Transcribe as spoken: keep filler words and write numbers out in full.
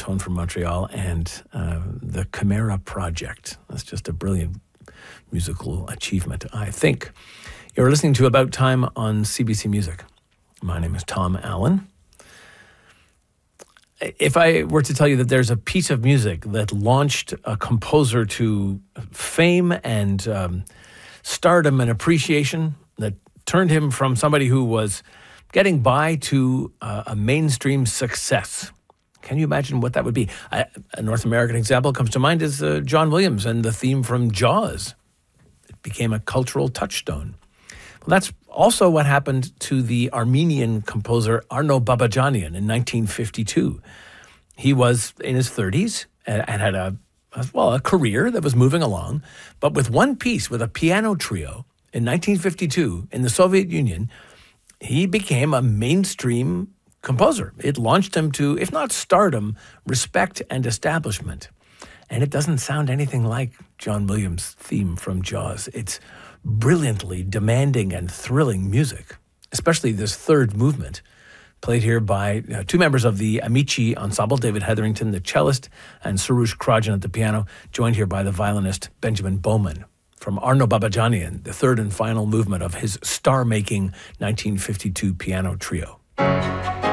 baritone from Montreal, and uh, the Chimera Project. That's just a brilliant musical achievement, I think. You're listening to About Time on C B C Music. My name is Tom Allen. If I were to tell you that there's a piece of music that launched a composer to fame and um, stardom and appreciation, that turned him from somebody who was getting by to uh, a mainstream success, can you imagine what that would be? I, a North American example comes to mind is uh, John Williams and the theme from Jaws. It became a cultural touchstone. Well, that's also what happened to the Armenian composer Arno Babajanian in nineteen fifty-two. He was in his thirties and, and had a, a, well, a career that was moving along, but with one piece, with a piano trio in nineteen fifty-two in the Soviet Union, he became a mainstream composer. It launched him to, if not stardom, respect and establishment. And it doesn't sound anything like John Williams' theme from Jaws. It's brilliantly demanding and thrilling music, especially this third movement, played here by uh, two members of the Amici Ensemble, David Hetherington, the cellist, and Sarush Krajan at the piano, joined here by the violinist Benjamin Bowman. From Arno Babajanian, the third and final movement of his star-making nineteen fifty-two piano trio.